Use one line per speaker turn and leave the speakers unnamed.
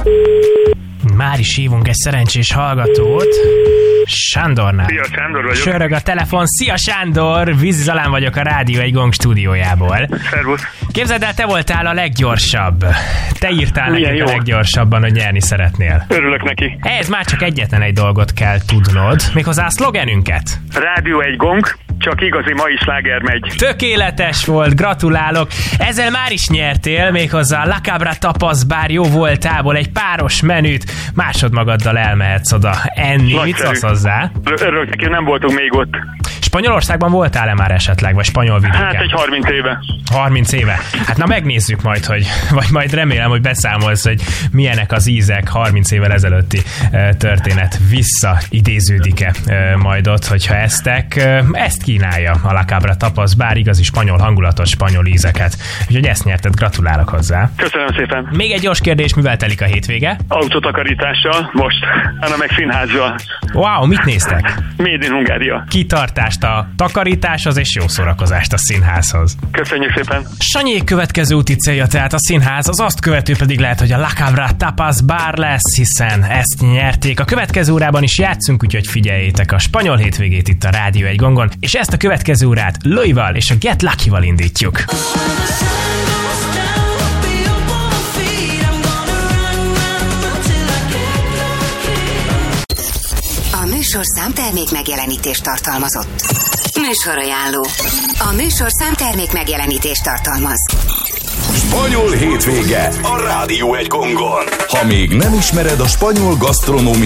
Már is hívunk egy szerencsés hallgatót. Sándornál.
Szia, Sándor vagyok.
Sörög a telefon. Szia, Sándor! Vízi Zalán vagyok a Rádió egy Gong stúdiójából.
Szervusz.
Képzeld el, te voltál a leggyorsabb. Te írtál
Milyen
nekünk a
jó.
leggyorsabban, hogy nyerni szeretnél.
Örülök neki.
Ehhez már csak egyetlen egy dolgot kell tudnod, méghozzá a szlogenünket.
Rádió egy gong, csak igazi mai sláger megy.
Tökéletes volt, gratulálok. Ezzel már is nyertél, méghozzá a La Cabra Tapas bár jó voltából egy páros menüt. Másodmagaddal elmehetsz oda enni.
Nagyszerű.
Mit szólsz hozzá?
Örülök neki, nem voltunk még ott.
Spanyolországban voltál-e már esetleg, vagy spanyol vidéken?
Hát egy 30 éve.
30 éve. Hát na megnézzük majd, vagy majd remélem, hogy beszámolsz, hogy milyenek az ízek 30 évvel ezelőtti történet visszaidéződik-e majd ott, hogyha ezt kínálja a La Cabra Tapas bár, igazi spanyol hangulatos spanyol ízeket. Úgyhogy ezt nyerted, gratulálok hozzá.
Köszönöm szépen.
Még egy gyors kérdés, mivel telik a hétvége?
Autotakarítással, most. Hanem meg színházzal.
Wow, mit néztek?
Made in Hungária.
Kitartást a takarításhoz és jó szórakozást a színházhoz.
Köszönjük szépen.
Sanyék következő úti célja tehát a színház, az azt követő pedig lehet, hogy a La Cabra Tapas bár lesz, hiszen ezt nyerték. A következő órában is játszunk, úgyhogy figyeljétek a spanyol hétvégét itt a Rádió egy Gongon, és ezt a következő órát Louisval és a Get Lucky-val indítjuk.
A műsorszám termék megjelenítést tartalmazott. Műsorajánló. A műsorszám termék megjelenítést tartalmaz.
Spanyol hétvége a Rádió egy Gongon. Ha még nem ismered a spanyol gasztronómiát,